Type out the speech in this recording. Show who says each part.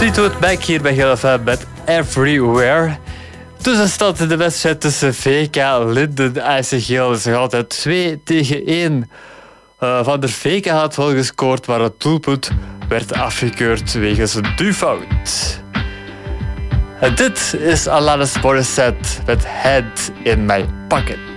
Speaker 1: Fleetwood Mac hier bij GLFM met Everywhere. Tussenstand in de wedstrijd tussen VK Linden en IC Geel is nog altijd 2-1. Van der VK had wel gescoord, maar het doelpunt werd afgekeurd wegens een duwfout. Dit is Alanis Morissette met Head in My Pocket.